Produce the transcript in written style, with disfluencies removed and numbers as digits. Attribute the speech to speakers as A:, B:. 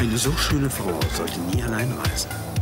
A: Eine so schöne Frau sollte nie allein reisen.